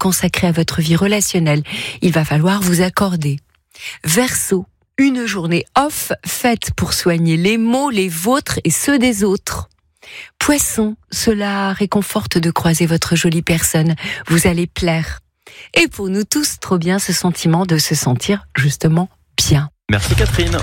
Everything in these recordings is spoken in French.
consacré à votre vie relationnelle. Il va falloir vous accorder. Verseau, une journée off faite pour soigner les maux, les vôtres et ceux des autres. Poisson, cela réconforte de croiser votre jolie personne. Vous allez plaire. Et pour nous tous, trop bien ce sentiment de se sentir justement bien. Merci Catherine.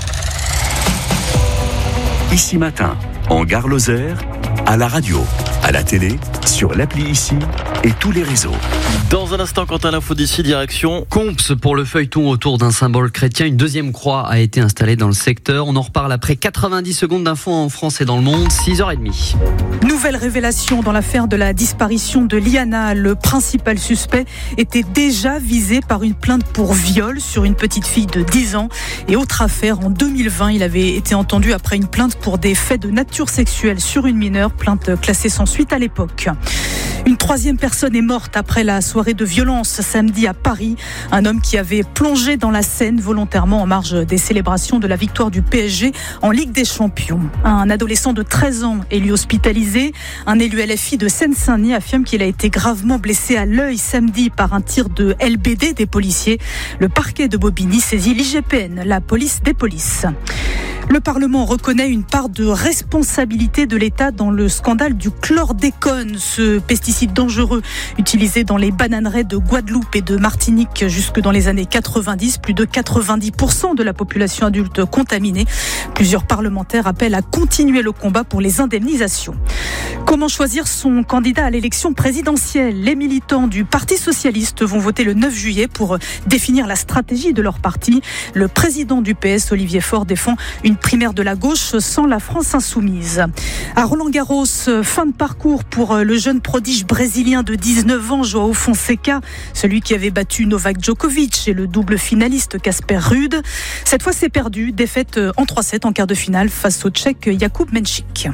Ici Matin, en Gare Lozère, à la radio, à la télé, sur l'appli Ici et tous les réseaux. Dans un instant, Quentin, l'info d'ici, direction Comps pour le feuilleton autour d'un symbole chrétien. Une deuxième croix a été installée dans le secteur. On en reparle après 90 secondes d'infos en France et dans le monde, 6h30. Nouvelle révélation dans l'affaire de la disparition de Liana. Le principal suspect était déjà visé par une plainte pour viol sur une petite fille de 10 ans. Et autre affaire, en 2020, il avait été entendu après une plainte pour des faits de nature sexuelle sur une mineure, plainte classée sans suite à l'époque. Une troisième personne est morte après la soirée de violence samedi à Paris. Un homme qui avait plongé dans la Seine volontairement en marge des célébrations de la victoire du PSG en Ligue des Champions. Un adolescent de 13 ans est lui hospitalisé. Un élu LFI de Seine-Saint-Denis affirme qu'il a été gravement blessé à l'œil samedi par un tir de LBD des policiers. Le parquet de Bobigny saisit l'IGPN, la police des polices. Le Parlement reconnaît une part de responsabilité de l'État dans le scandale du chlordécone, ce pesticide dangereux utilisé dans les bananeraies de Guadeloupe et de Martinique jusque dans les années 90. Plus de 90% de la population adulte contaminée. Plusieurs parlementaires appellent à continuer le combat pour les indemnisations. Comment choisir son candidat à l'élection présidentielle ? Les militants du Parti socialiste vont voter le 9 juillet pour définir la stratégie de leur parti. Le président du PS, Olivier Faure, défend une primaire de la gauche sans la France insoumise. À Roland-Garros, fin de parcours pour le jeune prodige brésilien de 19 ans, João Fonseca, celui qui avait battu Novak Djokovic et le double finaliste Casper Ruud. Cette fois, c'est perdu. Défaite en 3-7 en quart de finale face au Tchèque Jakub Menchik.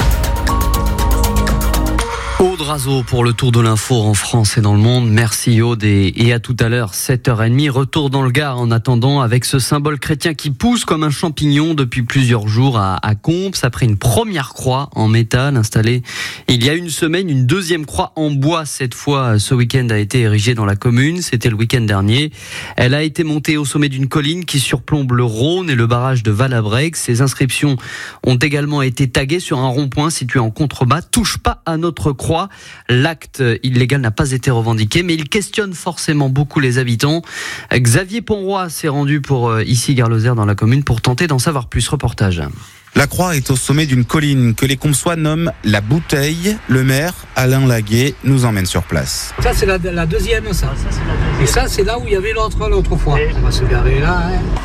Aude Razo pour le tour de l'info en France et dans le monde. Merci Aude et à tout à l'heure, 7h30. Retour dans le Gard en attendant avec ce symbole chrétien qui pousse comme un champignon depuis plusieurs jours à Comps. Après une première croix en métal installée il y a une semaine, une deuxième croix en bois cette fois ce week-end a été érigée dans la commune. C'était le week-end dernier. Elle a été montée au sommet d'une colline qui surplombe le Rhône et le barrage de Valabrègue. Ces inscriptions ont également été taguées sur un rond-point situé en contrebas. Touche pas à notre croix. L'acte illégal n'a pas été revendiqué, mais il questionne forcément beaucoup les habitants. Xavier Ponroy s'est rendu pour ici Gare Lozère dans la commune pour tenter d'en savoir plus. Reportage. La croix est au sommet d'une colline que les Comsois nomment la Bouteille. Le maire, Alain Laguet, nous emmène sur place. Ça, c'est la deuxième, ça. Et ça, c'est là où il y avait l'autre fois. On va se garer là.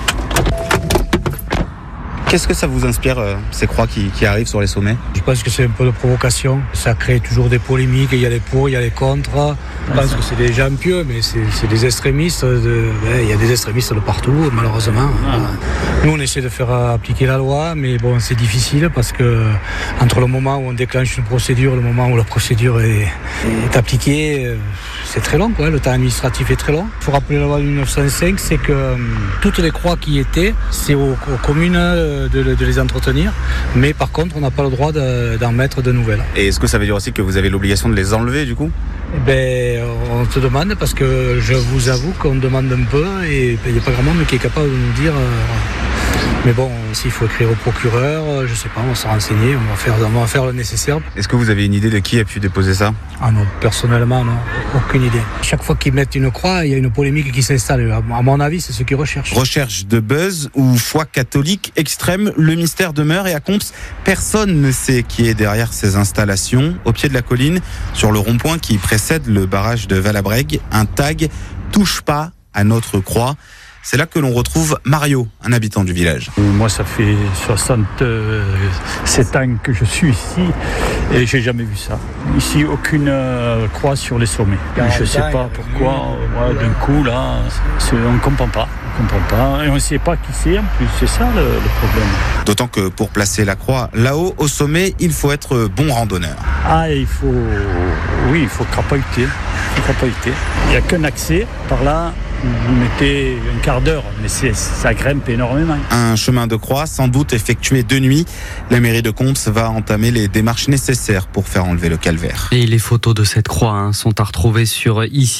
Qu'est-ce que ça vous inspire, ces croix qui arrivent sur les sommets ? Je pense que c'est un peu de provocation. Ça crée toujours des polémiques. Il y a les pour, il y a les contre. Je pense que c'est des gens pieux, mais c'est des extrémistes. Il y a des extrémistes de partout, malheureusement. Nous, on essaie de faire appliquer la loi, mais bon, c'est difficile parce que entre le moment où on déclenche une procédure, le moment où la procédure est appliquée, c'est très long, quoi. Le temps administratif est très long. Il faut rappeler la loi de 1905, c'est que toutes les croix qui étaient, c'est aux communes de les entretenir, mais par contre, on n'a pas le droit d'en mettre de nouvelles. Et est-ce que ça veut dire aussi que vous avez l'obligation de les enlever, du coup ? On te demande, parce que je vous avoue qu'on demande un peu, et il n'y a pas grand monde qui est capable de nous dire... Mais bon, s'il faut écrire au procureur, je sais pas, on va se renseigner, on va faire le nécessaire. Est-ce que vous avez une idée de qui a pu déposer ça ? Ah non, personnellement, non, aucune idée. Chaque fois qu'ils mettent une croix, il y a une polémique qui s'installe. À mon avis, c'est ce qu'ils recherchent. Recherche de buzz ou foi catholique extrême, le mystère demeure et à Comps, personne ne sait qui est derrière ces installations. Au pied de la colline, sur le rond-point qui précède le barrage de Valabrègue, un tag « Touche pas à notre croix ». C'est là que l'on retrouve Mario, un habitant du village. Moi, ça fait 67 ans que je suis ici et j'ai jamais vu ça. Ici, aucune croix sur les sommets. Je ne sais pas pourquoi, d'un coup, là, on ne comprend pas. Et on ne sait pas qui c'est en plus, c'est ça le problème. D'autant que pour placer la croix là-haut, au sommet, il faut être bon randonneur. Il faut crapahuter. Il n'y a qu'un accès par là. Vous mettez un quart d'heure, mais ça grimpe énormément. Un chemin de croix, sans doute effectué de nuit. La mairie de Comps va entamer les démarches nécessaires pour faire enlever le calvaire. Et les photos de cette croix sont à retrouver sur ici.